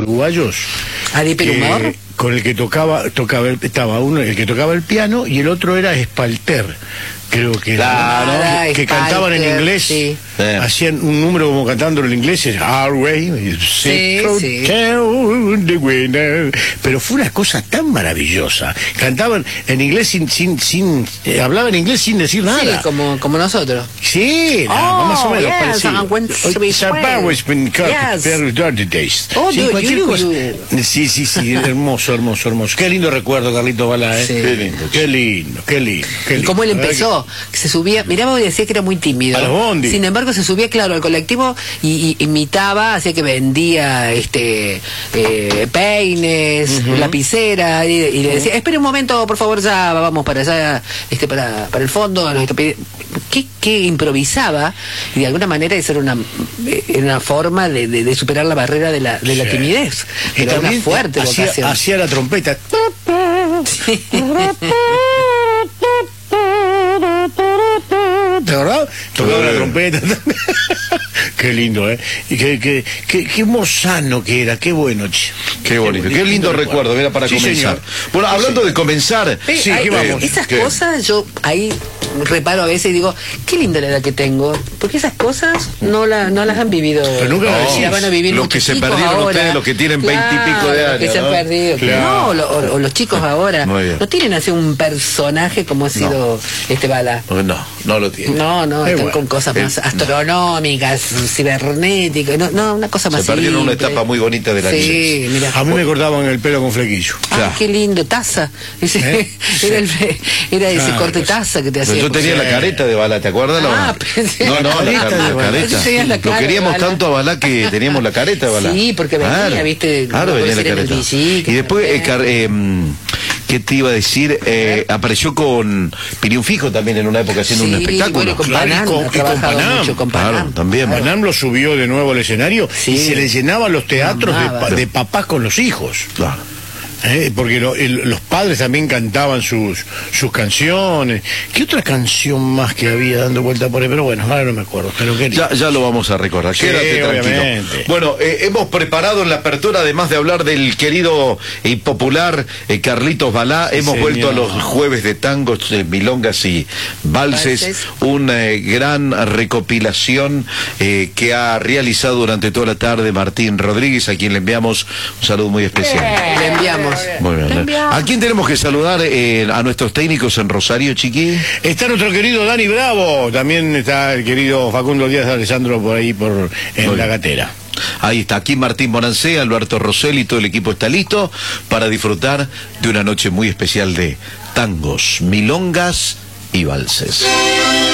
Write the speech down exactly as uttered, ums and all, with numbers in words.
uruguayos. ¿Aripe Humor? Con el que tocaba, tocaba el, estaba uno, el que tocaba el piano y el otro era Espalter. Creo que era, claro, ¿no? que, que cantaban en inglés, sí. hacían un número como cantándolo en inglés, Our Way, sí, sí. Pero fue una cosa tan maravillosa. Cantaban en inglés sin, sin, sin eh, hablaban en inglés sin decir nada. Sí, como, como nosotros. Sí, oh, más o menos yes, parecido. Sí, cualquier cosa. Sí, sí, sí, hermoso, hermoso, hermoso. Qué lindo recuerdo, Carlitos Balá, ¿eh? Sí. Qué lindo, qué lindo, qué lindo. Qué lindo. Y cómo él empezó. Que se subía, mirá, vos decía que era muy tímido. A los bondi. Sin embargo, se subía, claro, al colectivo y, y imitaba, hacía que vendía este eh, peines, uh-huh. lapicera, y, y le decía, espere un momento, por favor, ya vamos para allá, este, para, para el fondo. ¿Qué, qué improvisaba? Y de alguna manera esa era una, una forma de, de, de superar la barrera de la, de la sí. timidez. Y era también una fuerte hacía, vocación. Hacía la trompeta. Sí. ¿De verdad? Tocaba la trompeta. Qué lindo, ¿eh? Y qué, qué, qué, qué mozano que era, qué bueno, che. Qué bonito, qué, qué lindo, lindo recuerdo, era para sí, comenzar. Señor. Bueno, hablando sí. de comenzar... Eh, sí, hay, vamos. Esas ¿Qué? cosas yo ahí reparo a veces y digo, qué linda la edad que tengo, porque esas cosas no, la, no las han vivido. Pero nunca no, decís, las van a vivir los que se perdieron ahora. Ustedes, los que tienen veintipico claro, de años. Los que se ¿no? han perdido. Claro. No, lo, o, o los chicos ahora no tienen así un personaje como ha sido no. este Balá. No, no lo tienen. No, no, están bueno. con cosas más eh, astronómicas, no. cibernéticas, no, no, una cosa más se perdieron simple. una etapa muy bonita de la sí, niñez. Mira. A mí me cortaban el pelo con flequillo. Ah, claro. Qué lindo, taza. Ese, ¿Eh? Era, el, era ese claro, corte taza que te hacía. Yo tenía la careta de Balá, ¿te acuerdas? Ah, no, no, la, la, la, la careta. La Lo queríamos tanto a Balá que teníamos la careta de Balá. Sí, porque venía, claro, viste. Claro, venía la careta. Y después, eh, car eh, ¿qué te iba a decir? Eh, apareció con Pirión Fijo también en una época haciendo sí, un espectáculo. Bueno, con claro, Panam, y con, y con Panam. Mucho con Panam. Claro, también. Panam lo subió de nuevo al escenario sí. y se le llenaban los teatros de, de papás con los hijos. Claro. Eh, porque lo, el, los padres también cantaban sus sus canciones. ¿Qué otra canción más que había dando vuelta por ahí? Pero bueno, ahora no me acuerdo. Pero ya, ya lo vamos a recordar. Sí, quédate tranquilo. Obviamente. Bueno, eh, hemos preparado en la apertura, además de hablar del querido y popular eh, Carlitos Balá, hemos Señor. vuelto a los jueves de tangos, eh, milongas y valses, valses. una eh, gran recopilación eh, que ha realizado durante toda la tarde Martín Rodríguez, a quien le enviamos un saludo muy especial. Eh, le enviamos. Muy bien. ¿A quién tenemos que saludar? Eh, a nuestros técnicos en Rosario, Chiqui. Está nuestro querido Dani Bravo, también está el querido Facundo Díaz Alessandro por ahí por en Muy la gatera. Ahí está, aquí Martín Bonancé, Alberto Rosell y todo el equipo está listo para disfrutar de una noche muy especial de tangos, milongas y valses.